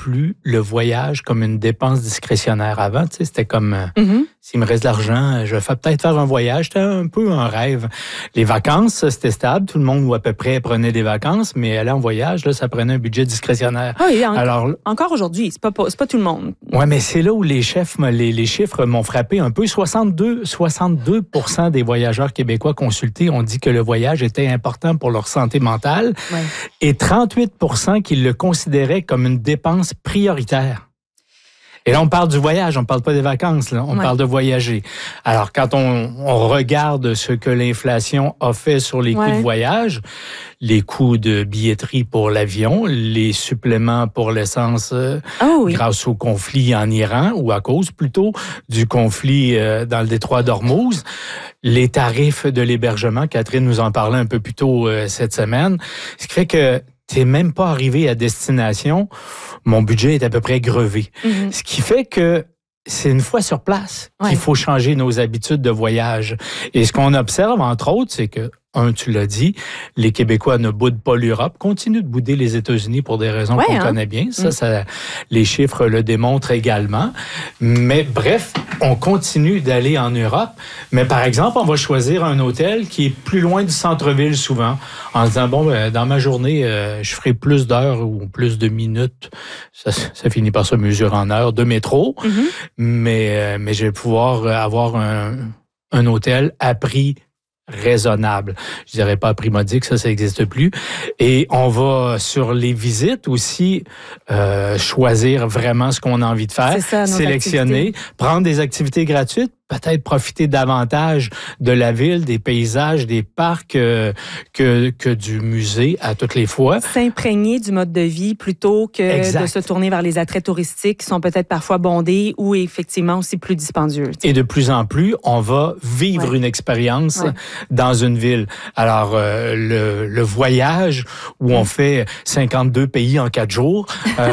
plus le voyage comme une dépense discrétionnaire. Avant, tu sais, c'était comme s'il me reste de l'argent, je vais peut-être faire un voyage. C'était un peu un rêve. Les vacances, c'était stable. Tout le monde, ou à peu près, prenait des vacances, mais aller en voyage, là, ça prenait un budget discrétionnaire. Ah oui, encore aujourd'hui, c'est pas tout le monde. Oui, mais c'est là où les chiffres m'ont frappé un peu. 62% des voyageurs québécois consultés ont dit que le voyage était important pour leur santé mentale et 38% qui le considéraient comme une dépense prioritaire. Et là, on parle du voyage, on parle pas des vacances, là. On parle de voyager. Alors, quand on regarde ce que l'inflation a fait sur les coûts de voyage, les coûts de billetterie pour l'avion, les suppléments pour l'essence grâce au conflit en Iran, ou à cause plutôt du conflit dans le détroit d'Ormuz, les tarifs de l'hébergement, Catherine nous en parlait un peu plus tôt cette semaine, ce qui fait que t'es même pas arrivé à destination, mon budget est à peu près grevé. Ce qui fait que c'est une fois sur place qu'il faut changer nos habitudes de voyage. Et ce qu'on observe, entre autres, c'est que, tu l'as dit, les Québécois ne boudent pas l'Europe, continuent de bouder les États-Unis pour des raisons qu'on connaît bien. Ça, les chiffres le démontrent également. Mais bref, on continue d'aller en Europe. Mais par exemple, on va choisir un hôtel qui est plus loin du centre-ville souvent, en se disant, dans ma journée, je ferai plus d'heures ou plus de minutes. Ça finit par se mesurer en heures de métro. Mais je vais pouvoir avoir un hôtel à prix raisonnable. Je dirais pas à prix modique, ça n'existe plus. Et on va, sur les visites aussi, choisir vraiment ce qu'on a envie de faire, sélectionner, prendre des activités gratuites, peut-être profiter davantage de la ville, des paysages, des parcs que du musée à toutes les fois. S'imprégner du mode de vie plutôt que de se tourner vers les attraits touristiques qui sont peut-être parfois bondés ou effectivement aussi plus dispendieux. T'sais. Et de plus en plus, on va vivre une expérience dans une ville. Alors, le voyage où on fait 52 pays en 4 jours,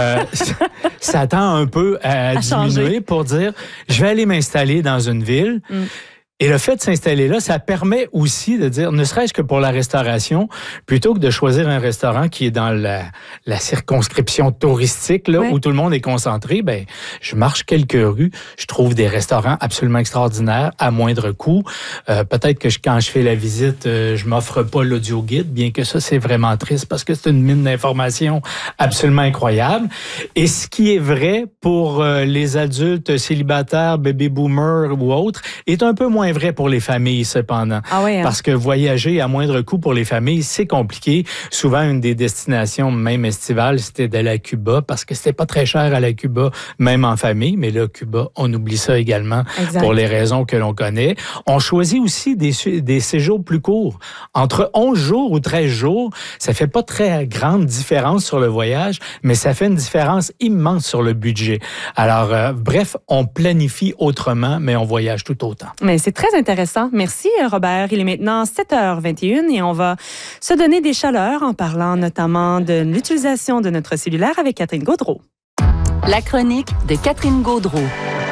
ça tend un peu à diminuer changer. Pour dire, je vais aller m'installer dans une ville. Et le fait de s'installer là, ça permet aussi de dire, ne serait-ce que pour la restauration, plutôt que de choisir un restaurant qui est dans la circonscription touristique, là, où tout le monde est concentré, je marche quelques rues, je trouve des restaurants absolument extraordinaires, à moindre coût. Peut-être que quand je fais la visite, je m'offre pas l'audio-guide, bien que ça, c'est vraiment triste parce que c'est une mine d'informations absolument incroyable. Et ce qui est vrai pour les adultes célibataires, baby-boomers ou autres, est un peu moins vrai pour les familles, cependant. Parce que voyager à moindre coût pour les familles, c'est compliqué. Souvent, une des destinations, même estivales, c'était d'aller à Cuba, parce que c'était pas très cher à la Cuba, même en famille. Mais là, Cuba, on oublie ça également pour les raisons que l'on connaît. On choisit aussi des séjours plus courts. Entre 11 jours ou 13 jours, ça fait pas très grande différence sur le voyage, mais ça fait une différence immense sur le budget. Alors, bref, on planifie autrement, mais on voyage tout autant. Mais c'est très intéressant. Merci, Robert. Il est maintenant 7h21 et on va se donner des chaleurs en parlant notamment de l'utilisation de notre cellulaire avec Catherine Gaudreault. La chronique de Catherine Gaudreault.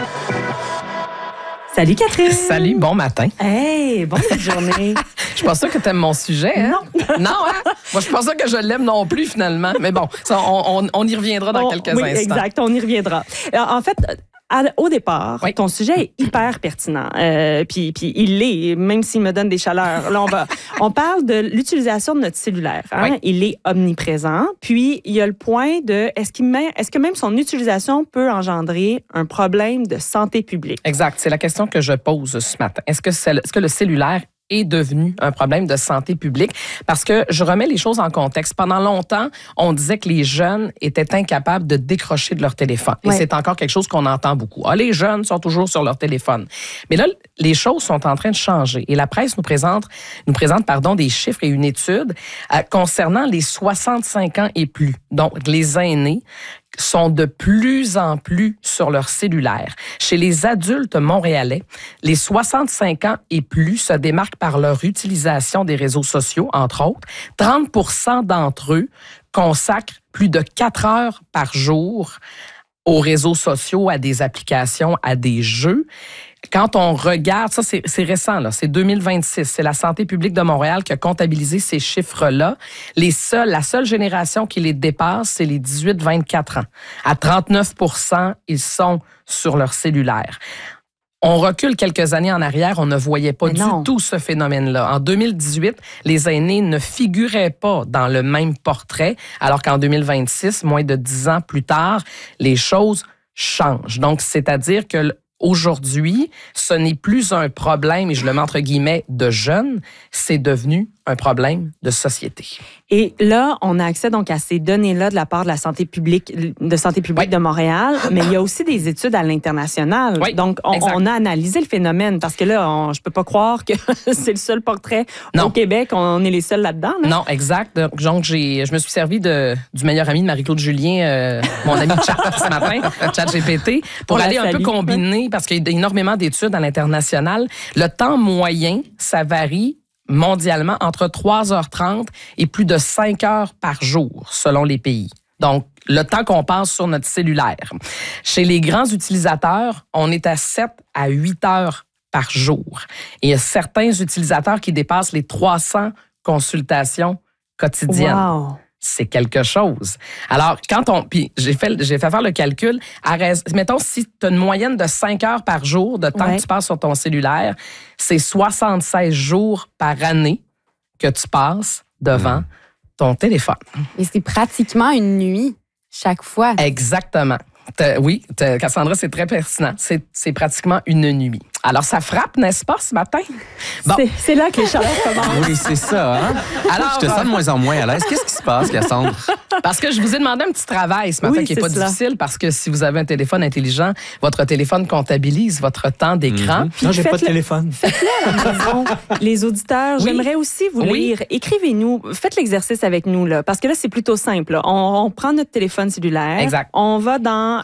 Salut, Catherine. Salut, bon matin. Hey, bonne journée. Je suis pas sûre que tu aimes mon sujet. Hein? Non, hein? Moi, je suis pas sûre que je l'aime non plus, finalement. Mais bon, ça, on y reviendra dans quelques instants. Oui, exact, on y reviendra. Alors, en fait, au départ, ton sujet est hyper pertinent. Puis il l'est, même s'il me donne des chaleurs. Là, on parle de l'utilisation de notre cellulaire. Hein? Il est omniprésent. Puis, il y a le point de est-ce que même son utilisation peut engendrer un problème de santé publique? Exact. C'est la question que je pose ce matin. Est-ce que le cellulaire est devenu un problème de santé publique? Parce que je remets les choses en contexte. Pendant longtemps, on disait que les jeunes étaient incapables de décrocher de leur téléphone. Et c'est encore quelque chose qu'on entend beaucoup. Les jeunes sont toujours sur leur téléphone. Mais là, les choses sont en train de changer. Et la presse nous présente des chiffres et une étude concernant les 65 ans et plus. Donc, les aînés sont de plus en plus sur leur cellulaire. Chez les adultes montréalais, les 65 ans et plus se démarquent par leur utilisation des réseaux sociaux, entre autres. 30% d'entre eux consacrent plus de 4 heures par jour aux réseaux sociaux, à des applications, à des jeux. Quand on regarde, ça c'est récent, là, c'est 2026, c'est la santé publique de Montréal qui a comptabilisé ces chiffres-là. La seule génération qui les dépasse, c'est les 18-24 ans. À 39%, ils sont sur leur cellulaire. On recule quelques années en arrière, on ne voyait pas du tout ce phénomène-là. En 2018, les aînés ne figuraient pas dans le même portrait, alors qu'en 2026, moins de 10 ans plus tard, les choses changent. Donc, c'est-à-dire que aujourd'hui, ce n'est plus un problème, et je le mets entre guillemets, de jeunes, c'est devenu un problème de société. Et là, on a accès donc à ces données-là de la part de la santé publique de Montréal, mais il y a aussi des études à l'international. Oui, donc, on a analysé le phénomène parce que là, je peux pas croire que c'est le seul portrait au Québec. On est les seuls là-dedans. Là. Non, exact. Donc, je me suis servi du meilleur ami de Marie-Claude Julien, mon ami de chat ce matin, ChatGPT, pour aller un peu combiner, parce qu'il y a énormément d'études à l'international. Le temps moyen, ça varie mondialement entre 3h30 et plus de 5 heures par jour, selon les pays. Donc, le temps qu'on passe sur notre cellulaire. Chez les grands utilisateurs, on est à 7 à 8 heures par jour. Et il y a certains utilisateurs qui dépassent les 300 consultations quotidiennes. Wow. C'est quelque chose. Alors, puis j'ai fait faire le calcul, mettons, si tu as une moyenne de 5 heures par jour de temps que tu passes sur ton cellulaire, c'est 76 jours par année que tu passes devant ton téléphone. Et c'est pratiquement une nuit chaque fois. Exactement. Oui, Cassandra, c'est très pertinent. C'est pratiquement une nuit. Alors, ça frappe, n'est-ce pas, ce matin? Bon. C'est là que les chaleurs commencent. Oui, c'est ça. Hein? Alors, je te sens de moins en moins à l'aise. Qu'est-ce qui se passe, Cassandre? Parce que je vous ai demandé un petit travail ce matin qui n'est pas difficile, parce que si vous avez un téléphone intelligent, votre téléphone comptabilise votre temps d'écran. Non, j'ai pas de téléphone. Faites-le à la maison. Les auditeurs, j'aimerais aussi vous lire. Écrivez-nous. Faites l'exercice avec nous, là, parce que là, c'est plutôt simple. Là. On prend notre téléphone cellulaire. Exact. On va dans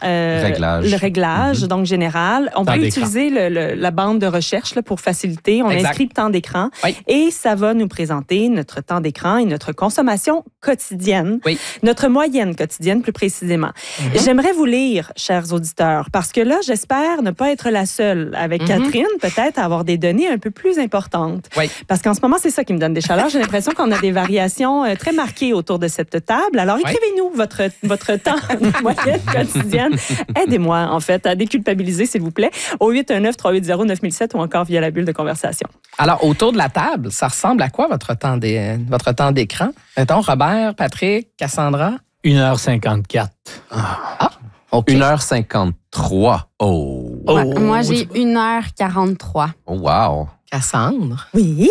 le réglage, donc général. On peut utiliser la bande de recherche là, pour faciliter. On inscrit le temps d'écran et ça va nous présenter notre temps d'écran et notre consommation quotidienne, notre moyenne quotidienne plus précisément. J'aimerais vous lire, chers auditeurs, parce que là, j'espère ne pas être la seule avec Catherine, peut-être à avoir des données un peu plus importantes. Parce qu'en ce moment, c'est ça qui me donne des chaleurs. J'ai l'impression qu'on a des variations très marquées autour de cette table. Alors, écrivez-nous votre temps de moyenne quotidienne. Aidez-moi, en fait, à déculpabiliser, s'il vous plaît, au 819-380-9007 ou encore via la bulle de conversation. Alors, autour de la table, ça ressemble à quoi votre temps d'écran? Mettons, Robert, Patrick, Cassandra? 1h54. Okay. 1h53. Oh. Moi, j'ai 1h43. Oh, wow. Cassandre? Oui.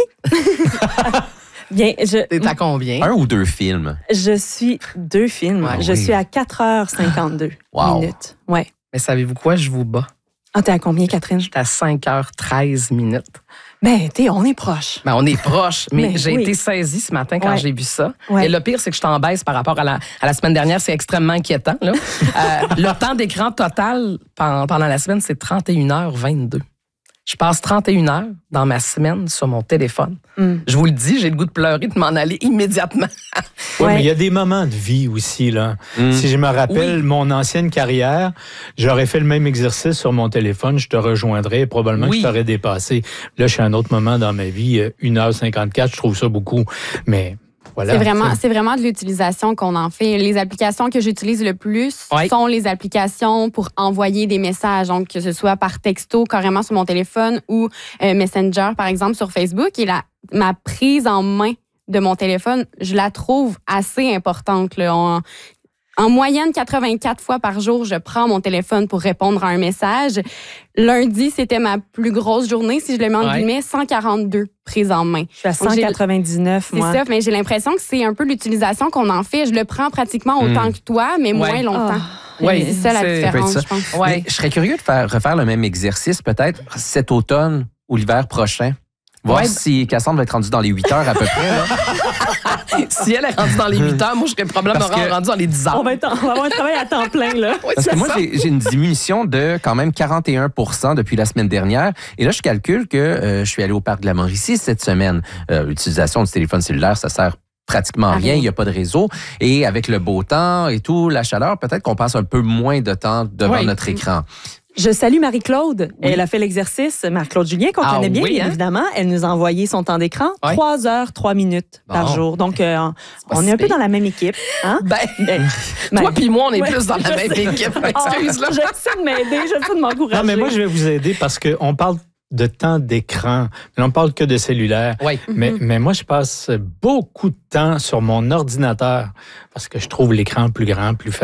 Bien, t'es à combien? 1 ou 2 films? Je suis 2 films. Je suis à 4h52 minutes. Ouais. Mais savez-vous quoi? Je vous bats. Ah, t'es à combien, Catherine? J'étais à 5h13 minutes. Ben, on est proche. Ben, on est proche, mais j'ai été saisie ce matin quand j'ai vu ça. Et le pire, c'est que je t'en baisse par rapport à la semaine dernière. C'est extrêmement inquiétant. Là. Le temps d'écran total pendant la semaine, c'est 31h22. Je passe 31 heures dans ma semaine sur mon téléphone. Je vous le dis, j'ai le goût de pleurer, de m'en aller immédiatement. Oui, mais il y a des moments de vie aussi. Là. Si je me rappelle mon ancienne carrière, j'aurais fait le même exercice sur mon téléphone, je te rejoindrais, probablement que je t'aurais dépassé. Là, je suis à un autre moment dans ma vie, 1h54, je trouve ça beaucoup, mais... Voilà, c'est vraiment de l'utilisation qu'on en fait. Les applications que j'utilise le plus sont les applications pour envoyer des messages, donc que ce soit par texto, carrément sur mon téléphone ou Messenger, par exemple, sur Facebook. Et ma prise en main de mon téléphone, je la trouve assez importante. Là. En moyenne, 84 fois par jour, je prends mon téléphone pour répondre à un message. Lundi, c'était ma plus grosse journée, si je le mets en guillemets, 142 prises en main. Je suis à 199, moi. C'est ça, mais j'ai l'impression que c'est un peu l'utilisation qu'on en fait. Je le prends pratiquement autant que toi, mais moins longtemps. C'est ça la différence, je pense. Mais je serais curieux de refaire le même exercice, peut-être cet automne ou l'hiver prochain. Voir si Cassandre va être rendue dans les 8 heures à peu près. Là. Si elle est rendue dans les 8 heures, moi, je serais probablement rendue dans les 10 heures. On va avoir un travail à temps plein, là. Parce que moi, j'ai une diminution de quand même 41% depuis la semaine dernière. Et là, je calcule que je suis allé au parc de la Mauricie cette semaine. L'utilisation du téléphone cellulaire, ça sert pratiquement rien. Il n'y a pas de réseau. Et avec le beau temps et tout, la chaleur, peut-être qu'on passe un peu moins de temps devant notre écran. Je salue Marie-Claude. Oui. Elle a fait l'exercice. Marie-Claude Julien, qu'on connaît bien, évidemment. Elle nous a envoyé son temps d'écran. 3 heures, 3 minutes par jour. Donc, on est un peu dans la même équipe. Hein? Toi puis moi, on est plus dans la même équipe. Excuse-là. J'essaie de m'aider, j'essaie de m'encourager. Non, mais moi, je vais vous aider parce qu'on parle de temps d'écran. On ne parle que de cellulaire. Oui. Mais moi, je passe beaucoup de temps sur mon ordinateur parce que je trouve l'écran plus grand, plus facile.